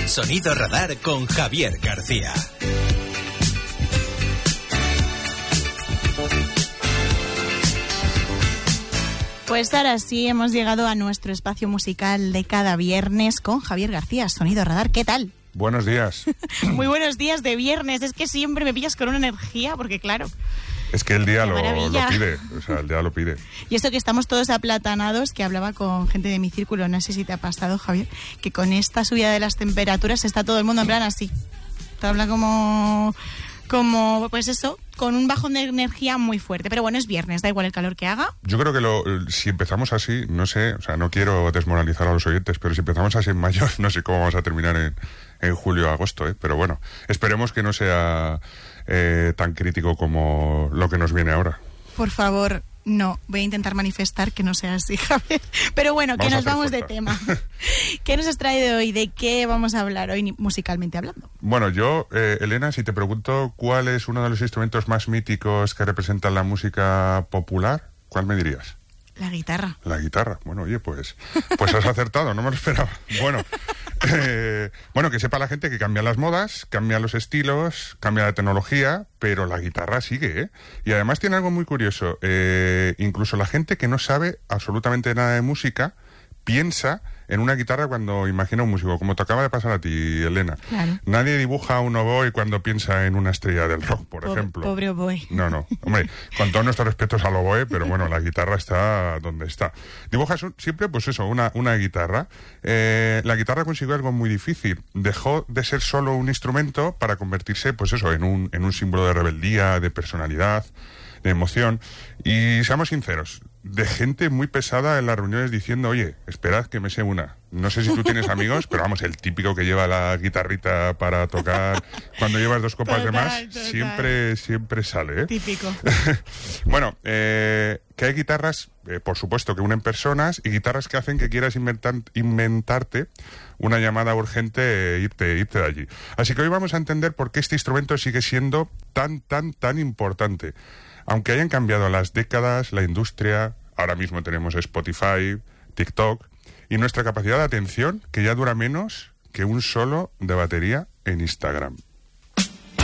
Sonido Radar con Javier García. Pues ahora sí hemos llegado a nuestro espacio musical de cada viernes con Javier García, Sonido Radar. ¿Qué tal? Buenos días. Muy buenos días de viernes. Es que siempre me pillas con una energía porque claro... Es que el día lo pide, o sea, el día lo pide. Y esto que estamos todos aplatanados, que hablaba con gente de mi círculo, no sé si te ha pasado, Javier, que con esta subida de las temperaturas está todo el mundo en plan así. Te habla como pues eso, con un bajón de energía muy fuerte. Pero bueno, es viernes, da igual el calor que haga. Yo creo que si empezamos así, no sé, o sea, no quiero desmoralizar a los oyentes, pero si empezamos así en mayo, no sé cómo vamos a terminar en julio o agosto, pero bueno, esperemos que no sea tan crítico como lo que nos viene ahora. Por favor, no, voy a intentar manifestar que no sea así, Javier. Pero bueno, que nos vamos de tema. ¿Qué nos has traído hoy? ¿De qué vamos a hablar hoy musicalmente hablando? Bueno, yo, Elena, si te pregunto cuál es uno de los instrumentos más míticos que representan la música popular, ¿cuál me dirías? La guitarra. La guitarra. Bueno, oye, pues has acertado, no me lo esperaba. Bueno, que sepa la gente que cambian las modas, cambian los estilos, cambia la tecnología, pero la guitarra sigue, ¿eh? Y además tiene algo muy curioso. Incluso la gente que no sabe absolutamente nada de música piensa en una guitarra cuando imagina un músico, como te acaba de pasar a ti, Elena. Claro. Nadie dibuja un oboe cuando piensa en una estrella del rock, por ejemplo. Pobre oboe. No. Hombre, con todos nuestros respetos al oboe, pero bueno, la guitarra está donde está. Dibujas siempre, pues eso, una guitarra. La guitarra consiguió algo muy difícil. Dejó de ser solo un instrumento para convertirse, pues eso, en un símbolo de rebeldía, de personalidad, de emoción. Y seamos sinceros, de gente muy pesada en las reuniones diciendo, oye, esperad que me sé una. No sé si tú tienes amigos, pero vamos, el típico que lleva la guitarrita para tocar cuando llevas 2 copas de más, siempre sale, ¿eh? Típico. Bueno, que hay guitarras, por supuesto, que unen personas y guitarras que hacen que quieras inventarte una llamada urgente e irte de allí. Así que hoy vamos a entender por qué este instrumento sigue siendo tan importante. Aunque hayan cambiado las décadas, la industria, ahora mismo tenemos Spotify, TikTok, y nuestra capacidad de atención, que ya dura menos que un solo de batería en Instagram.